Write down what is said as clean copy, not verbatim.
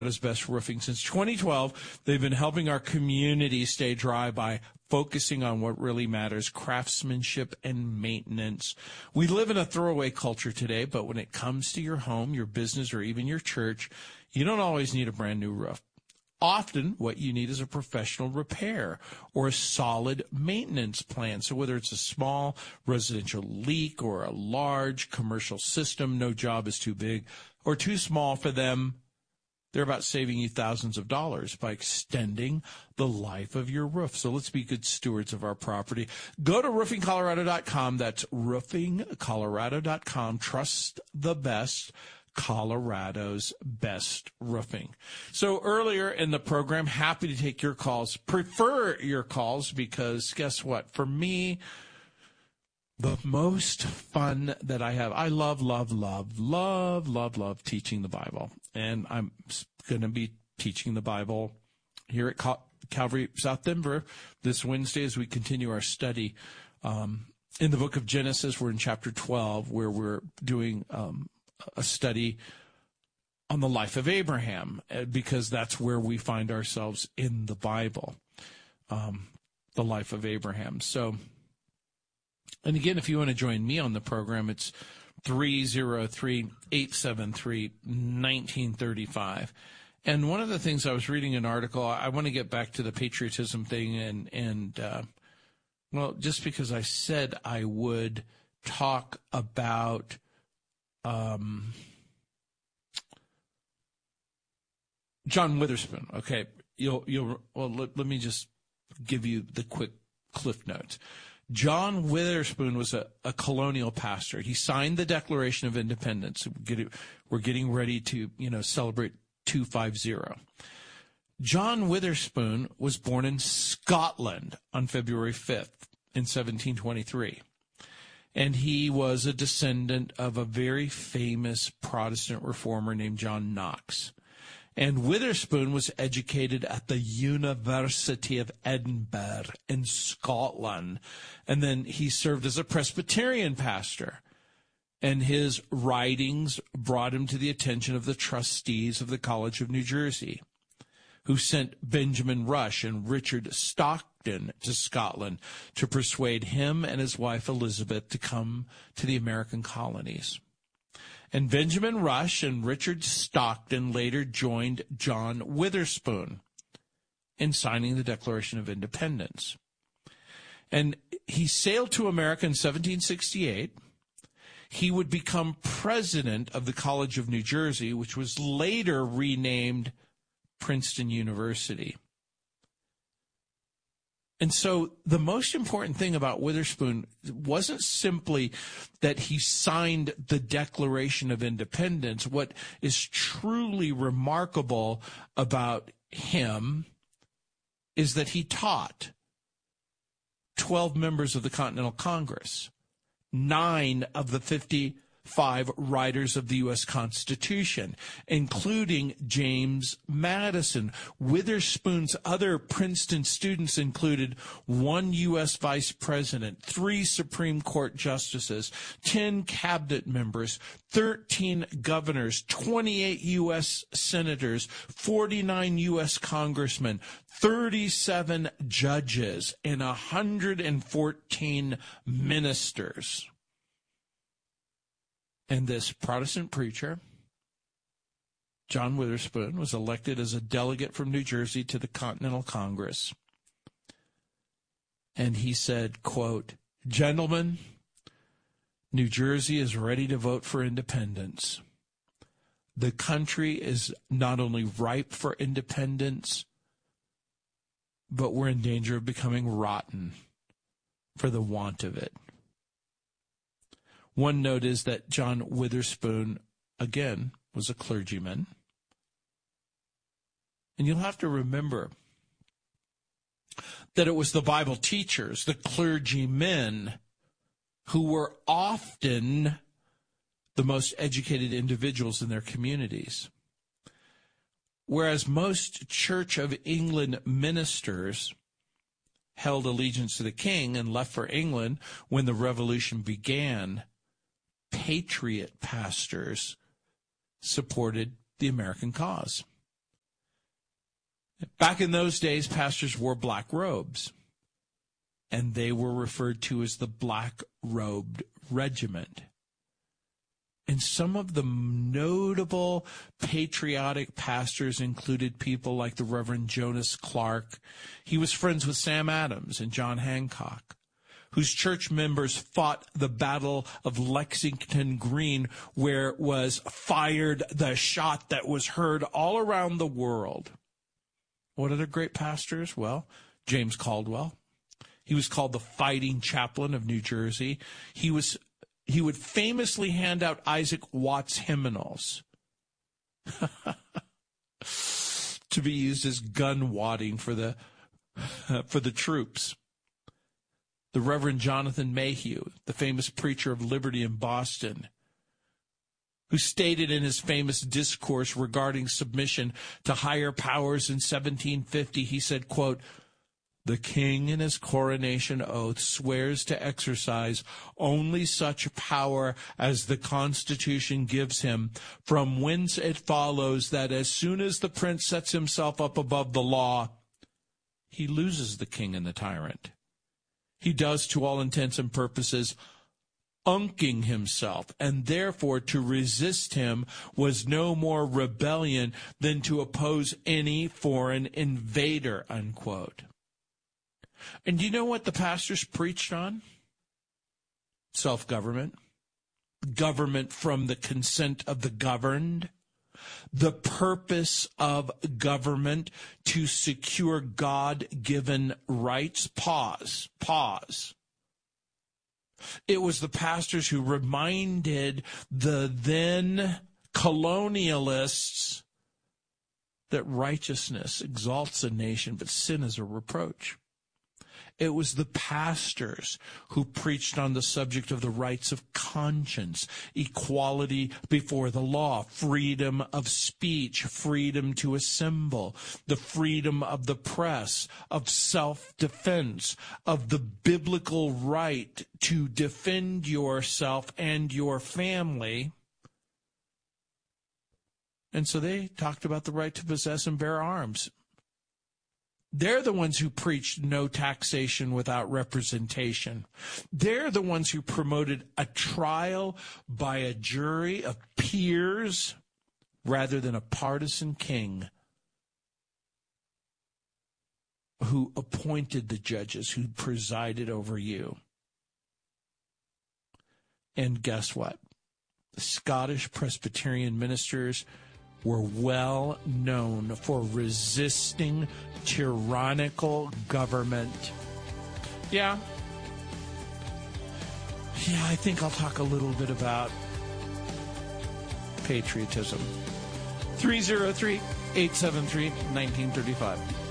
Best Roofing. Since 2012, they've been helping our community stay dry by focusing on what really matters, craftsmanship and maintenance. We live in a throwaway culture today, but when it comes to your home, your business, or even your church, you don't always need a brand new roof. Often, what you need is a professional repair or a solid maintenance plan. So whether it's a small residential leak or a large commercial system, no job is too big or too small for them. They're about saving you thousands of dollars by extending the life of your roof. So let's be good stewards of our property. Go to roofingcolorado.com. That's roofingcolorado.com. Trust the best. Colorado's best roofing. So earlier in the program, happy to take your calls. Prefer your calls because guess what? For me, the most fun that I have, I love teaching the Bible. And I'm going to be teaching the Bible here at Calvary South Denver this Wednesday as we continue our study in the book of Genesis. We're in chapter 12 where we're doing a study on the life of Abraham, because that's where we find ourselves in the Bible, the life of Abraham. So, and again, if you want to join me on the program, it's 303-873-1935. And one of the things, I was reading an article, I want to get back to the patriotism thing, well, just because I said I would talk about John Witherspoon. Okay, let me just give you the quick cliff notes. John Witherspoon was a colonial pastor. He signed the Declaration of Independence. We're getting ready to, celebrate 250. John Witherspoon was born in Scotland on February 5th in 1723. And he was a descendant of a very famous Protestant reformer named John Knox. And Witherspoon was educated at the University of Edinburgh in Scotland. And then he served as a Presbyterian pastor. And his writings brought him to the attention of the trustees of the College of New Jersey, who sent Benjamin Rush and Richard Stockton to Scotland to persuade him and his wife Elizabeth to come to the American colonies. And Benjamin Rush and Richard Stockton later joined John Witherspoon in signing the Declaration of Independence. And he sailed to America in 1768. He would become president of the College of New Jersey, which was later renamed Princeton University. And so the most important thing about Witherspoon wasn't simply that he signed the Declaration of Independence. What is truly remarkable about him is that he taught 12 members of the Continental Congress, 9 of the 55 writers of the U.S. Constitution, including James Madison. Witherspoon's other Princeton students included 1 U.S. vice president, 3 Supreme Court justices, 10 cabinet members, 13 governors, 28 U.S. senators, 49 U.S. congressmen, 37 judges, and 114 ministers. And this Protestant preacher, John Witherspoon, was elected as a delegate from New Jersey to the Continental Congress. And he said, quote, "Gentlemen, New Jersey is ready to vote for independence. The country is not only ripe for independence, but we're in danger of becoming rotten for the want of it." One note is that John Witherspoon, again, was a clergyman. And you'll have to remember that it was the Bible teachers, the clergymen, who were often the most educated individuals in their communities. Whereas most Church of England ministers held allegiance to the king and left for England when the Revolution began, patriot pastors supported the American cause. Back in those days, pastors wore black robes, and they were referred to as the Black-Robed Regiment. And some of the notable patriotic pastors included people like the Reverend Jonas Clark. He was friends with Sam Adams and John Hancock, whose church members fought the Battle of Lexington Green, where was fired the shot that was heard all around the world. What other great pastors? Well, James Caldwell. He was called the Fighting Chaplain of New Jersey. He would famously hand out Isaac Watts hymnals to be used as gun wadding for the troops. The Reverend Jonathan Mayhew, the famous preacher of liberty in Boston, who stated in his famous discourse regarding submission to higher powers in 1750, he said, quote, "The king in his coronation oath swears to exercise only such power as the Constitution gives him, from whence it follows that as soon as the prince sets himself up above the law, he loses the king and the tyrant. He does, to all intents and purposes, unking himself, and therefore to resist him was no more rebellion than to oppose any foreign invader," unquote. And do you know what the pastors preached on? Self-government, government from the consent of the governed, the purpose of government to secure God-given rights. Pause. It was the pastors who reminded the then colonialists that righteousness exalts a nation, but sin is a reproach. It was the pastors who preached on the subject of the rights of conscience, equality before the law, freedom of speech, freedom to assemble, the freedom of the press, of self-defense, of the biblical right to defend yourself and your family. And so they talked about the right to possess and bear arms. They're the ones who preached no taxation without representation. They're the ones who promoted a trial by a jury of peers rather than a partisan king who appointed the judges who presided over you. And guess what? The Scottish Presbyterian ministers were well known for resisting tyrannical government. Yeah, I think I'll talk a little bit about patriotism. 303-873-1935.